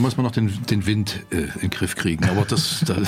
muss man noch den Wind in den Griff kriegen. Aber da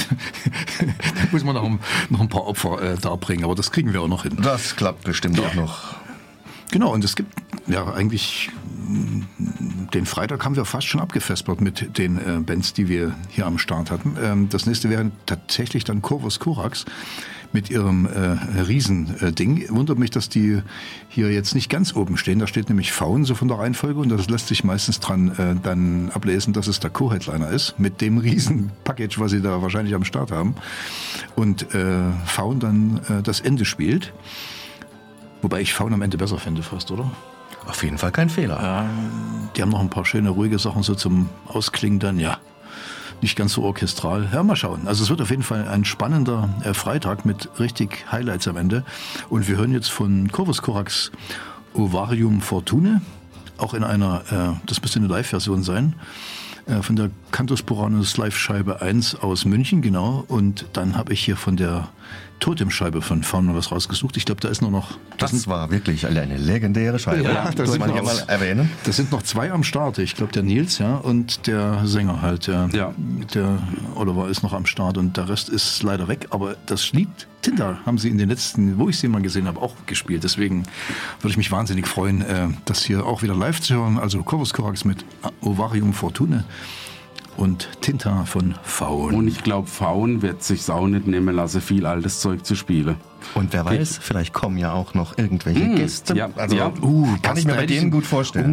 muss man noch ein paar Opfer darbringen. Aber das kriegen wir auch noch hin. Das klappt bestimmt auch noch. Genau, und es gibt ja eigentlich, den Freitag haben wir fast schon abgefespert mit den Bands, die wir hier am Start hatten. Das nächste wäre tatsächlich dann Corvus Corax mit ihrem Riesending. Wundert mich, dass die hier jetzt nicht ganz oben stehen. Da steht nämlich Faun so von der Reihenfolge und das lässt sich meistens dran dann ablesen, dass es der Co-Headliner ist mit dem Riesen-Package, was sie da wahrscheinlich am Start haben. Und Faun dann das Ende spielt. Wobei ich Faun am Ende besser finde fast, oder? Auf jeden Fall kein Fehler. Die haben noch ein paar schöne, ruhige Sachen so zum Ausklingen dann, ja. Nicht ganz so orchestral. Ja, mal schauen. Also es wird auf jeden Fall ein spannender Freitag mit richtig Highlights am Ende. Und wir hören jetzt von Corvus Corax Ovarium Fortune. Auch in einer, das müsste eine Live-Version sein, von der Cantus Puranus Live-Scheibe 1 aus München, genau. Und dann habe ich hier von der Totemscheibe von Faun was rausgesucht. Ich glaube, da ist nur noch... Das war wirklich eine legendäre Scheibe. Ja, das muss man hier mal erwähnen. Das sind noch 2 am Start. Ich glaube, der Nils, ja, und der Sänger halt. Der Oliver ist noch am Start und der Rest ist leider weg. Aber das Lied Tinta haben sie in den letzten, wo ich sie mal gesehen habe, auch gespielt. Deswegen würde ich mich wahnsinnig freuen, das hier auch wieder live zu hören. Also Corvus Corax mit Ovarium Fortune und Tinta von Faun. Und ich glaube, Faun wird sich auch nicht nehmen lassen, viel altes Zeug zu spielen. Und wer weiß, vielleicht kommen ja auch noch irgendwelche Gäste. Ja, also kann ich mir bei denen gut vorstellen.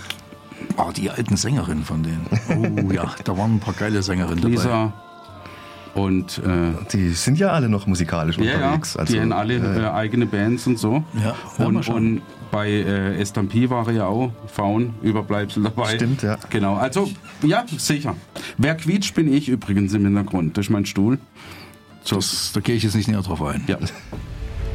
Die alten Sängerinnen von denen. Oh ja, da waren ein paar geile Sängerinnen dabei. Lisa und... die sind ja alle noch musikalisch unterwegs. Ja, die haben alle eigene Bands und so. Ja, und bei Estampie war ja auch Faun, Überbleibsel dabei. Stimmt, ja. Genau, also, ja, sicher. Wer quietscht, bin ich übrigens im Hintergrund. Das ist mein Stuhl. Da gehe ich jetzt nicht näher drauf ein. Ja.